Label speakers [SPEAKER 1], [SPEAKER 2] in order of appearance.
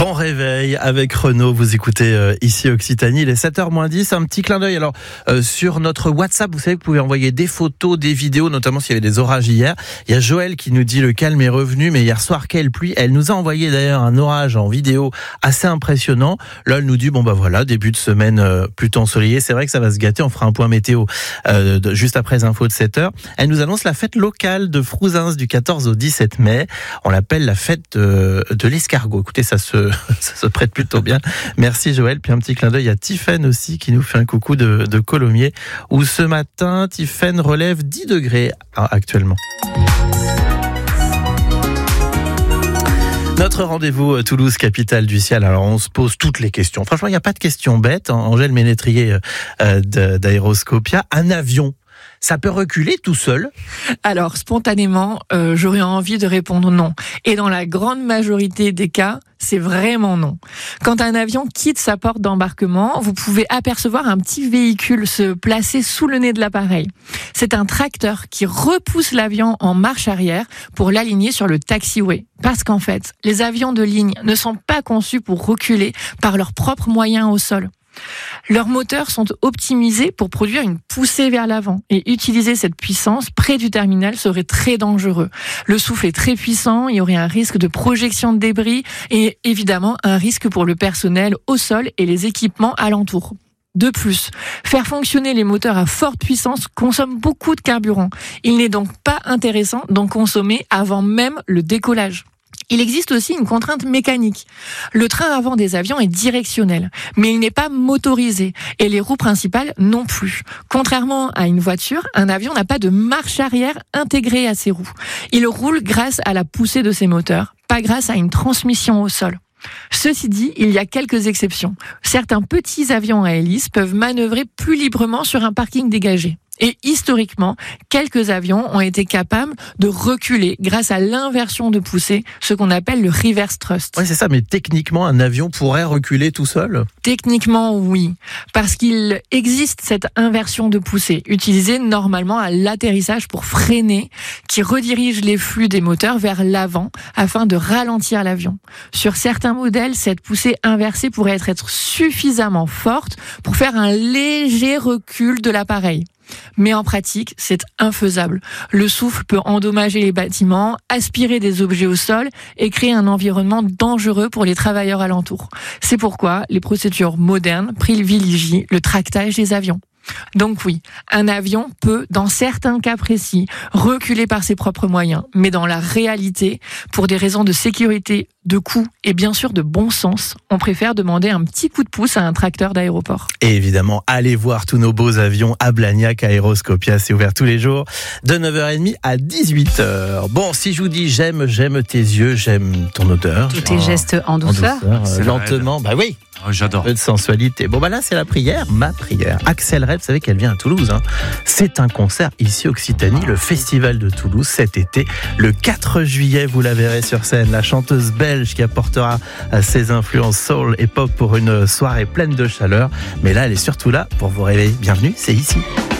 [SPEAKER 1] Bon réveil avec Renaud, vous écoutez ici Occitanie, il est 7h-10, un petit clin d'œil. Alors sur notre WhatsApp, vous savez, vous pouvez envoyer des photos, des vidéos, notamment s'il y avait des orages hier. Il y a Joël qui nous dit le calme est revenu, mais hier soir quelle pluie. Elle nous a envoyé d'ailleurs un orage en vidéo assez impressionnant. Là elle nous dit bon bah voilà, début de semaine plutôt ensoleillé, c'est vrai que ça va se gâter, on fera un point météo juste après les infos de 7h. Elle nous annonce la fête locale de Frouzins du 14 au 17 mai. On l'appelle la fête de l'escargot. Écoutez, ça se prête plutôt bien. Merci Joël. Puis un petit clin d'œil à Tiffaine aussi qui nous fait un coucou de Colomiers où ce matin Tiffaine relève 10 degrés actuellement. Notre rendez-vous Toulouse, capitale du ciel. Alors on se pose toutes les questions. Franchement, il n'y a pas de questions bêtes. Angèle Ménétrier d'Aéroscopia. Un avion, ça peut reculer tout seul?
[SPEAKER 2] Alors, spontanément, j'aurais envie de répondre non. Et dans la grande majorité des cas, c'est vraiment non. Quand un avion quitte sa porte d'embarquement, vous pouvez apercevoir un petit véhicule se placer sous le nez de l'appareil. C'est un tracteur qui repousse l'avion en marche arrière pour l'aligner sur le taxiway. Parce qu'en fait, les avions de ligne ne sont pas conçus pour reculer par leurs propres moyens au sol. Leurs moteurs sont optimisés pour produire une poussée vers l'avant et utiliser cette puissance près du terminal serait très dangereux. Le souffle est très puissant, il y aurait un risque de projection de débris et évidemment un risque pour le personnel au sol et les équipements alentours. De plus, faire fonctionner les moteurs à forte puissance consomme beaucoup de carburant. Il n'est donc pas intéressant d'en consommer avant même le décollage. Il existe aussi une contrainte mécanique. Le train avant des avions est directionnel, mais il n'est pas motorisé et les roues principales non plus. Contrairement à une voiture, un avion n'a pas de marche arrière intégrée à ses roues. Il roule grâce à la poussée de ses moteurs, pas grâce à une transmission au sol. Ceci dit, il y a quelques exceptions. Certains petits avions à hélice peuvent manœuvrer plus librement sur un parking dégagé. Et historiquement, quelques avions ont été capables de reculer grâce à l'inversion de poussée, ce qu'on appelle le reverse thrust.
[SPEAKER 1] Oui, c'est ça, mais techniquement, un avion pourrait reculer tout seul?
[SPEAKER 2] Techniquement, oui. Parce qu'il existe cette inversion de poussée, utilisée normalement à l'atterrissage pour freiner, qui redirige les flux des moteurs vers l'avant afin de ralentir l'avion. Sur certains modèles, cette poussée inversée pourrait être suffisamment forte pour faire un léger recul de l'appareil. Mais en pratique, c'est infaisable. Le souffle peut endommager les bâtiments, aspirer des objets au sol et créer un environnement dangereux pour les travailleurs alentours. C'est pourquoi les procédures modernes privilégient le tractage des avions. Donc oui, un avion peut, dans certains cas précis, reculer par ses propres moyens. Mais dans la réalité, pour des raisons de sécurité, de coût et bien sûr de bon sens, on préfère demander un petit coup de pouce à un tracteur d'aéroport.
[SPEAKER 1] Et évidemment, allez voir tous nos beaux avions à Blagnac, Aéroscopia, c'est ouvert tous les jours, de 9h30 à 18h. Bon, si je vous dis j'aime tes yeux, j'aime ton odeur.
[SPEAKER 3] Tous tes gestes en douceur.
[SPEAKER 1] Lentement, bah oui.
[SPEAKER 4] Oh, j'adore.
[SPEAKER 1] Un peu de sensualité. Bon, bah là, c'est la prière, ma prière. Axel Red, vous savez qu'elle vient à Toulouse. C'est un concert ici, Occitanie, le Festival de Toulouse cet été. Le 4 juillet, vous la verrez sur scène. La chanteuse belge qui apportera ses influences soul et pop pour une soirée pleine de chaleur. Mais là, elle est surtout là pour vous réveiller. Bienvenue, c'est ici.